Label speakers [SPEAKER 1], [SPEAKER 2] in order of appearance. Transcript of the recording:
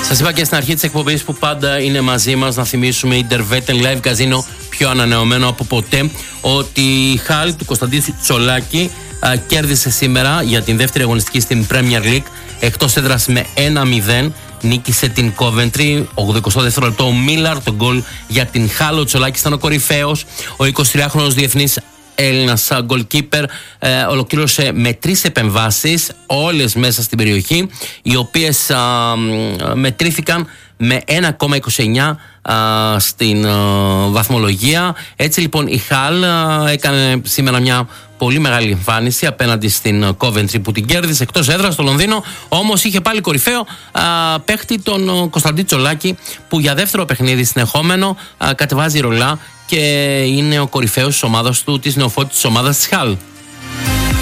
[SPEAKER 1] Σας είπα και στην αρχή της εκπομπής που πάντα είναι μαζί μας να θυμίσουμε η Interwetten Live Casino, πιο ανανεωμένο από ποτέ, ότι η Χαλ του Κωνσταντίνου Τσολάκη κέρδισε σήμερα για την δεύτερη αγωνιστική στην Premier League εκτός έδρας με 1-0. Νίκησε την Coventry, 82ο λεπτό ο Μίλαρ, τον γκολ για την Χαλ. Ο Τσολάκης ήταν ο κορυφαίος. Ο 23χρονος διεθνής Έλληνας goalkeeper ολοκλήρωσε με 3 επεμβάσεις, όλες μέσα στην περιοχή, οι οποίες μετρήθηκαν με 1,29 στην βαθμολογία. Έτσι λοιπόν η Χαλ έκανε σήμερα μια πολύ μεγάλη εμφάνιση απέναντι στην Coventry που την κέρδισε εκτός έδρας στο Λονδίνο. Όμως είχε πάλι κορυφαίο παίχτη τον Κωνσταντίνο Τσολάκη, που για δεύτερο παιχνίδι συνεχόμενο κατεβάζει ρολά και είναι ο κορυφαίος της ομάδας του, της νεοφώτης της ομάδας της Χαλ.